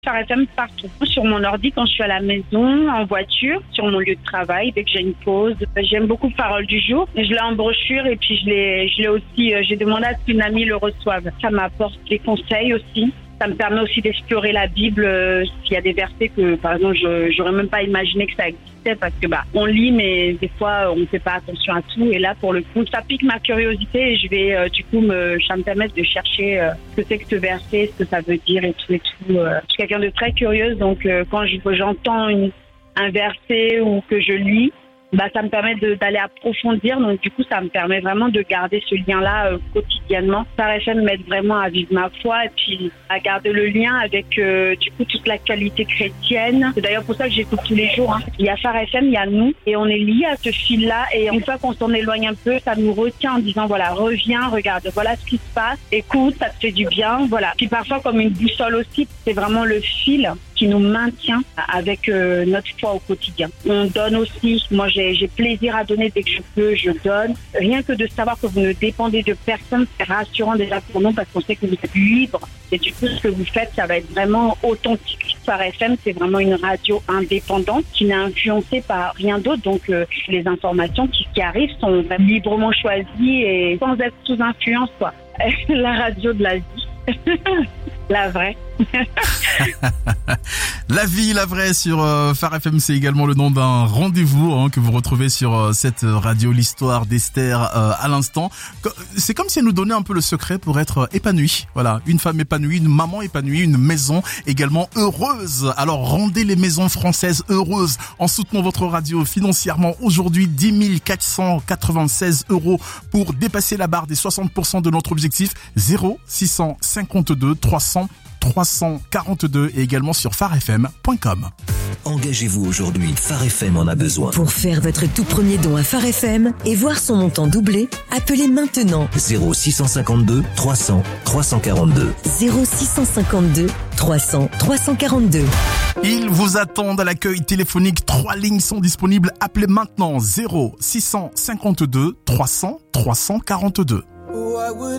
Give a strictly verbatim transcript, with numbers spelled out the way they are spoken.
Phare F M partout. Sur mon ordi quand je suis à la maison, en voiture, sur mon lieu de travail, dès que j'ai une pause. J'aime beaucoup Parole du jour. Je l'ai en brochure et puis je l'ai, je l'ai aussi, euh, j'ai demandé à ce qu'une amie le reçoive. Ça m'apporte des conseils aussi. Ça me permet aussi d'explorer la Bible, euh, s'il y a des versets que, par exemple, je j'aurais même pas imaginé que ça existait parce que bah on lit mais des fois on ne fait pas attention à tout et là pour le coup ça pique ma curiosité et je vais euh, du coup me ça me permet de chercher euh, ce que c'est que ce verset, ce que ça veut dire et tout et tout. Euh, je suis quelqu'un de très curieuse donc euh, quand je, j'entends une, un verset ou que je lis, bah ça me permet de, d'aller approfondir, donc du coup ça me permet vraiment de garder ce lien-là euh, quotidiennement. Phare F M m'aide vraiment à vivre ma foi et puis à garder le lien avec euh, du coup toute l'actualité chrétienne. C'est d'ailleurs pour ça que j'écoute tous les jours. Hein. Il y a Phare F M, il y a nous et on est liés à ce fil-là et une fois qu'on s'en éloigne un peu, ça nous retient en disant voilà reviens, regarde, voilà ce qui se passe, écoute, ça te fait du bien, voilà. Puis parfois comme une boussole aussi, c'est vraiment le fil qui nous maintient avec euh, notre foi au quotidien. On donne aussi, moi j'ai, j'ai plaisir à donner dès que je peux, je donne. Rien que de savoir que vous ne dépendez de personne, c'est rassurant déjà pour nous parce qu'on sait que vous êtes libre et du coup ce que vous faites, ça va être vraiment authentique. Phare F M, c'est vraiment une radio indépendante qui n'est influencée par rien d'autre, donc euh, les informations qui, qui arrivent sont vraiment librement choisies et sans être sous influence, quoi. La radio de la vie. La vraie. La vie, la vraie sur euh, Phare F M, c'est également le nom d'un rendez-vous hein, que vous retrouvez sur euh, cette radio, l'histoire d'Esther euh, à l'instant. C'est comme si elle nous donnait un peu le secret pour être épanouie. Voilà, une femme épanouie, une maman épanouie, une maison également heureuse. Alors rendez les maisons françaises heureuses en soutenant votre radio financièrement. Aujourd'hui, dix mille quatre cent quatre-vingt-seize euros pour dépasser la barre des soixante pour cent de notre objectif. zéro six cent cinquante-deux trois cents trois cent quarante-deux et également sur phare f m point com. Engagez-vous aujourd'hui, Phare F M en a besoin. Pour faire votre tout premier don à Phare F M et voir son montant doubler, appelez maintenant zéro six cent cinquante-deux trois cents trois cent quarante-deux. zéro six cent cinquante-deux trois cents trois cent quarante-deux. Ils vous attendent à l'accueil téléphonique. Trois lignes sont disponibles. Appelez maintenant zéro six cent cinquante-deux trois cents trois cent quarante-deux.